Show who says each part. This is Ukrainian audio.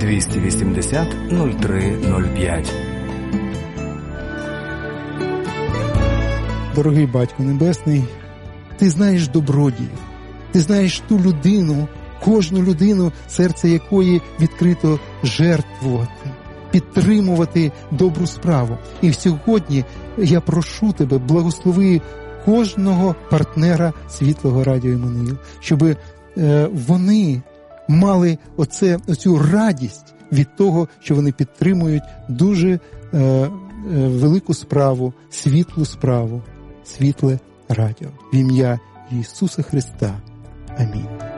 Speaker 1: 280 0305.
Speaker 2: Дорогий Батько Небесний, Ти знаєш добродіїв, Ти знаєш ту людину, кожну людину, серце якої відкрито жертвувати, підтримувати добру справу. І сьогодні я прошу Тебе, благослови кожного партнера Світлого Радіо Іммануїл, щоб вони мали оцю радість від того, що вони підтримують дуже велику справу, світлу справу, Світле Радіо. В ім'я Ісуса Христа. Амінь.